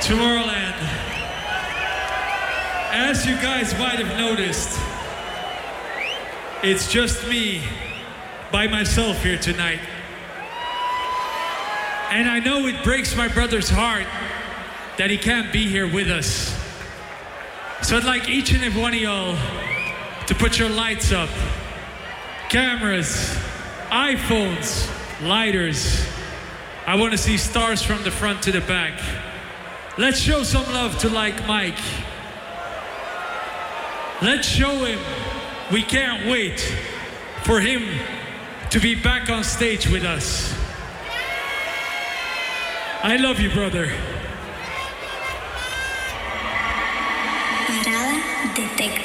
Tomorrowland. As you guys might have noticed, it's just me by myself here tonight. And I know it breaks my brother's heart that he can't be here with us. So I'd like each and every one of y'all to put your lights up, cameras, iPhones, lighters. I want to see stars from the front to the back. Let's show some love to Like Mike. Let's show him we can't wait for him to be back on stage with us. I love you, brother. Parada de Tecno.